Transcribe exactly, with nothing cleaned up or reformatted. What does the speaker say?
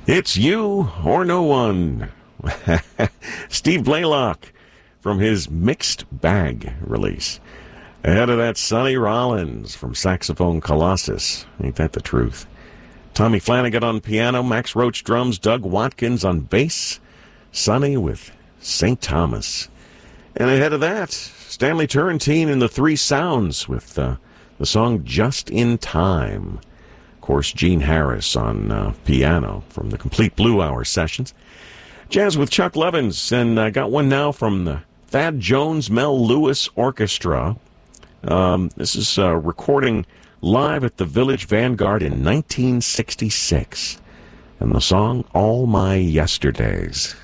It's You or No One. Steve Blaylock from his Mixed Bag release. Ahead of that, Sonny Rollins from Saxophone Colossus. Ain't that the truth? Tommy Flanagan on piano, Max Roach drums, Doug Watkins on bass, Sonny with Saint Thomas. And ahead of that, Stanley Turrentine and the Three Sounds with uh, the song Just in Time. Of course, Gene Harris on uh, piano from the Complete Blue Hour sessions. Jazz with Chuck Levins, and I uh, got one now from the Thad Jones Mel Lewis Orchestra. Um, this is a recording live at the Village Vanguard in nineteen sixty-six. And the song, All My Yesterdays.